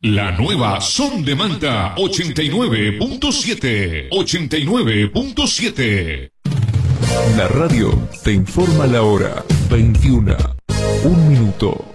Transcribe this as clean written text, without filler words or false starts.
La nueva Son de Manta 89.7. 89.7. La radio te informa la hora. 21. Un minuto.